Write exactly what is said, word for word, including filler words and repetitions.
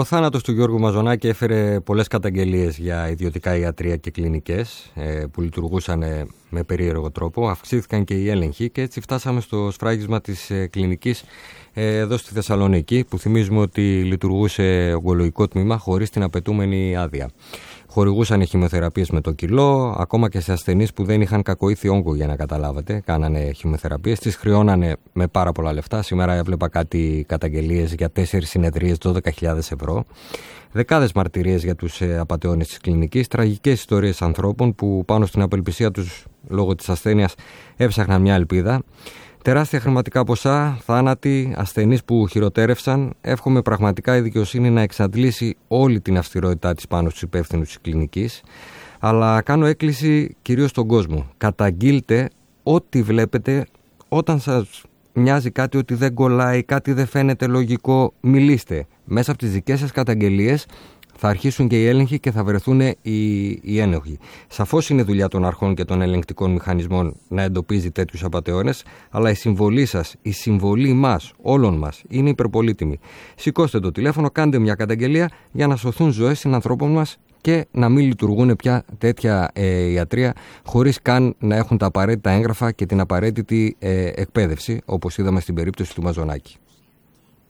Ο θάνατος του Γιώργου Μαζονάκη έφερε πολλές καταγγελίες για ιδιωτικά ιατρεία και κλινικές ε, που λειτουργούσαν ε, με περίεργο τρόπο. Αυξήθηκαν και οι έλεγχοι και έτσι φτάσαμε στο σφράγισμα της ε, κλινικής ε, εδώ στη Θεσσαλονίκη, που θυμίζουμε ότι λειτουργούσε ογκολογικό τμήμα χωρίς την απαιτούμενη άδεια. Χορηγούσαν χημειοθεραπείες με το κιλό, ακόμα και σε ασθενείς που δεν είχαν κακοήθη όγκο, για να καταλάβετε. Κάνανε χημειοθεραπείες, τις χρεώνανε με πάρα πολλά λεφτά. Σήμερα έβλεπα κάτι καταγγελίες για τέσσερις συνεδρίες, δώδεκα χιλιάδες ευρώ. Δεκάδες μαρτυρίες για τους απατεώνες της κλινικής, τραγικές ιστορίες ανθρώπων που πάνω στην απελπισία τους λόγω της ασθένειας έψαχναν μια ελπίδα. Τεράστια χρηματικά ποσά, θάνατοι, ασθενείς που χειροτέρευσαν. Εύχομαι πραγματικά η δικαιοσύνη να εξαντλήσει όλη την αυστηρότητά της πάνω στους υπεύθυνους της κλινικής. Αλλά κάνω έκκληση κυρίως στον κόσμο. Καταγγείλτε ό,τι βλέπετε. Όταν σας μοιάζει κάτι ότι δεν κολλάει, κάτι δεν φαίνεται λογικό, μιλήστε. Μέσα από τις δικές σας καταγγελίες θα αρχίσουν και οι έλεγχοι και θα βρεθούν οι, οι ένοχοι. Σαφώς είναι δουλειά των αρχών και των ελεγκτικών μηχανισμών να εντοπίζει τέτοιους απατεώνες, αλλά η συμβολή σας, η συμβολή μας, όλων μας, είναι υπερπολίτιμη. Σηκώστε το τηλέφωνο, κάντε μια καταγγελία για να σωθούν ζωές συνανθρώπων μας και να μην λειτουργούν πια τέτοια ε, ιατρεία χωρίς καν να έχουν τα απαραίτητα έγγραφα και την απαραίτητη ε, εκπαίδευση, όπως είδαμε στην περίπτωση του Μαζονάκη.